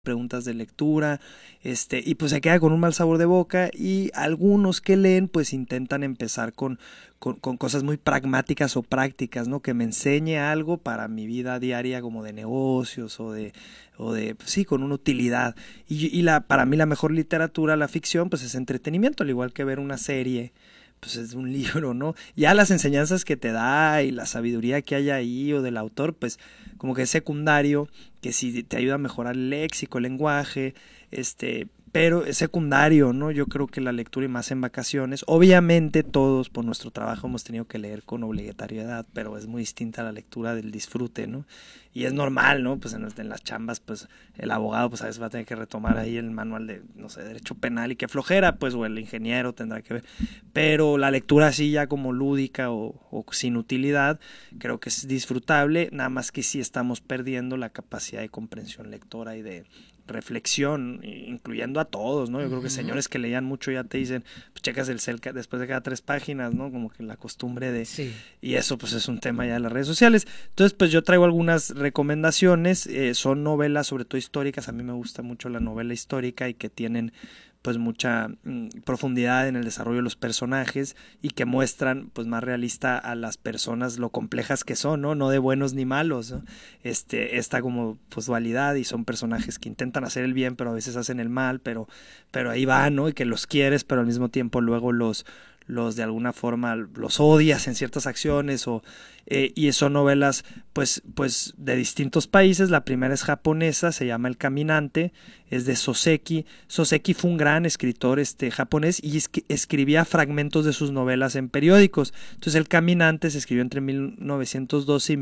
preguntas de lectura, y pues se queda con un mal sabor de boca, y algunos que leen pues intentan empezar con cosas muy pragmáticas o prácticas, ¿no? Que me enseñe algo para mi vida diaria como de negocios pues sí, con una utilidad. Para mí la mejor literatura, la ficción, pues es entretenimiento, al igual que ver una serie, pues es un libro, ¿no? Ya las enseñanzas que te da y la sabiduría que hay ahí o del autor, pues como que es secundario, que sí te ayuda a mejorar el léxico, el lenguaje, pero es secundario, ¿no? Yo creo que la lectura y más en vacaciones, obviamente todos por nuestro trabajo hemos tenido que leer con obligatoriedad, pero es muy distinta la lectura del disfrute, ¿no? Y es normal, ¿no? Pues en las chambas, pues el abogado pues a veces va a tener que retomar ahí el manual de, no sé, derecho penal y qué flojera, pues, o el ingeniero tendrá que ver, pero la lectura así ya como lúdica o sin utilidad, creo que es disfrutable, nada más que sí estamos perdiendo la capacidad de comprensión lectora y de reflexión, incluyendo a todos, ¿no? Yo creo que señores que leían mucho ya te dicen, pues checas el cel después de cada 3 páginas, ¿no? Como que la costumbre de... Sí. Y eso pues es un tema ya de las redes sociales. Entonces pues yo traigo algunas recomendaciones, son novelas sobre todo históricas, a mí me gusta mucho la novela histórica y que tienen pues mucha profundidad en el desarrollo de los personajes y que muestran pues más realista a las personas lo complejas que son, ¿no? No de buenos ni malos, ¿no? Esta como pues dualidad y son personajes que intentan hacer el bien pero a veces hacen el mal, pero ahí van, ¿no? Y que los quieres pero al mismo tiempo luego los de alguna forma los odias en ciertas acciones y son novelas pues de distintos países. La primera es japonesa, se llama El Caminante, es de Soseki. Soseki fue un gran escritor japonés y escribía fragmentos de sus novelas en periódicos. Entonces El Caminante se escribió entre 1912 y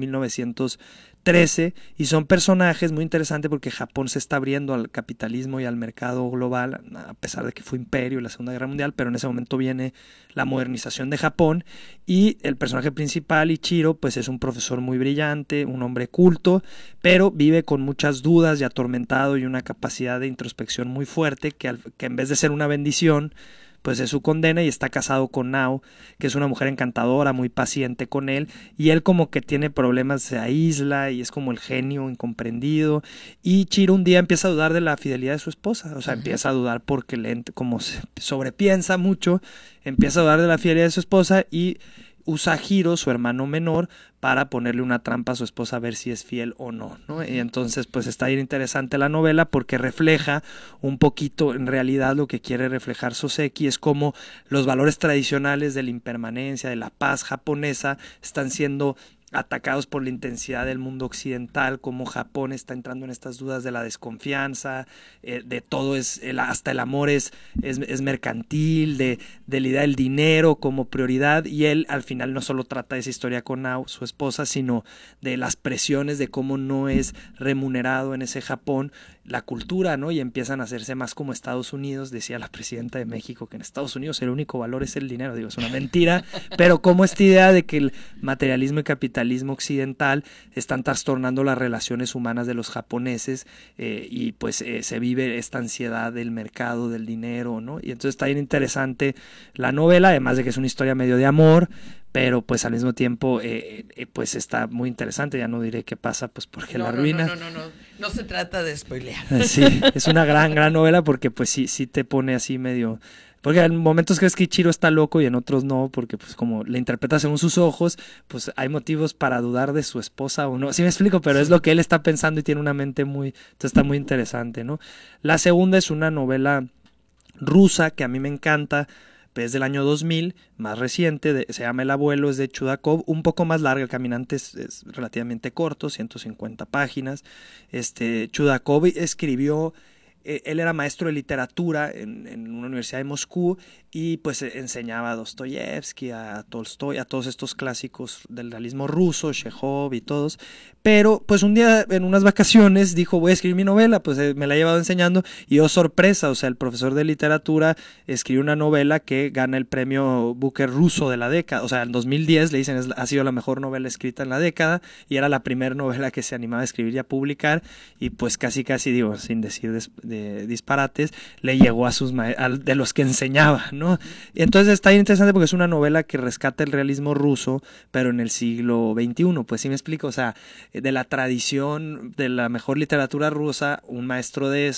1913 y son personajes muy interesantes porque Japón se está abriendo al capitalismo y al mercado global, a pesar de que fue imperio en la Segunda Guerra Mundial, pero en ese momento viene la modernización de Japón y el personaje principal, Ichiro, pues es un profesor muy brillante, un hombre culto, pero vive con muchas dudas y atormentado y una capacidad de introspección muy fuerte que en vez de ser una bendición, pues es su condena, y está casado con Nao, que es una mujer encantadora, muy paciente con él, y él como que tiene problemas, se aísla y es como el genio incomprendido, y Chiro un día empieza a dudar de la fidelidad de su esposa, o sea, empieza a dudar porque como se sobrepiensa mucho, empieza a dudar de la fidelidad de su esposa y usa a Hiro, su hermano menor, para ponerle una trampa a su esposa a ver si es fiel o no, ¿no? Y entonces pues está bien interesante la novela porque refleja un poquito en realidad lo que quiere reflejar Soseki, es como los valores tradicionales de la impermanencia, de la paz japonesa están siendo atacados por la intensidad del mundo occidental, como Japón está entrando en estas dudas de la desconfianza, de todo hasta el amor es mercantil, de la idea del dinero como prioridad, y él al final no solo trata esa historia con Nao, su esposa, sino de las presiones de cómo no es remunerado en ese Japón la cultura, ¿no? Y empiezan a hacerse más como Estados Unidos. Decía la presidenta de México que en Estados Unidos el único valor es el dinero. Digo, es una mentira, pero como esta idea de que el materialismo y capitalismo occidental están trastornando las relaciones humanas de los japoneses, y pues se vive esta ansiedad del mercado, del dinero, ¿no? Y entonces está bien interesante la novela, además de que es una historia medio de amor, pero pues al mismo tiempo pues está muy interesante. Ya no diré qué pasa pues porque la arruina. No se trata de spoilear. Sí, es una gran novela porque pues sí te pone así medio... Porque en momentos crees que Ichiro está loco y en otros no, porque pues como le interpreta según sus ojos, pues hay motivos para dudar de su esposa o no. Sí me explico, pero es lo que él está pensando y tiene una mente entonces está muy interesante, ¿no? La segunda es una novela rusa que a mí me encanta, es del año 2000, más reciente, se llama El Abuelo, es de Chudakov, un poco más larga. El Caminante es relativamente corto, 150 páginas. Chudakov escribió, él era maestro de literatura en una universidad de Moscú y pues enseñaba a Dostoyevsky, a Tolstoy, a todos estos clásicos del realismo ruso, Chekhov y todos, pero pues un día en unas vacaciones dijo voy a escribir mi novela, pues me la he llevado enseñando y oh sorpresa, o sea el profesor de literatura escribió una novela que gana el premio Booker ruso de la década, o sea en 2010 le dicen ha sido la mejor novela escrita en la década y era la primera novela que se animaba a escribir y a publicar y pues casi digo sin decir de disparates, le llegó a de los que enseñaba, ¿no? ¿no? Y entonces está bien interesante porque es una novela que rescata el realismo ruso, pero en el siglo XXI, pues sí me explico, o sea, de la tradición de la mejor literatura rusa, un maestro de